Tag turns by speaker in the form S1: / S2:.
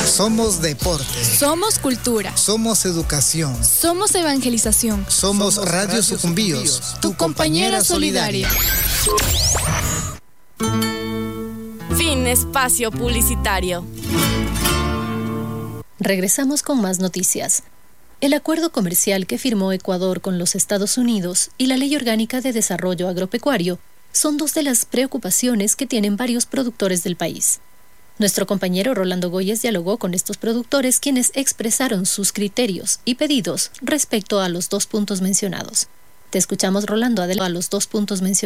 S1: Somos deporte.
S2: Somos cultura.
S1: Somos educación.
S2: Somos evangelización.
S1: Somos Radio Sucumbíos,
S2: tu compañera solidaria.
S3: Fin espacio publicitario.
S4: Regresamos con más noticias. El acuerdo comercial que firmó Ecuador con los Estados Unidos y la Ley Orgánica de Desarrollo Agropecuario son dos de las preocupaciones que tienen varios productores del país. Nuestro compañero Rolando Goyes dialogó con estos productores, quienes expresaron sus criterios y pedidos respecto a los dos puntos mencionados. Te escuchamos, Rolando, a los dos puntos mencionados.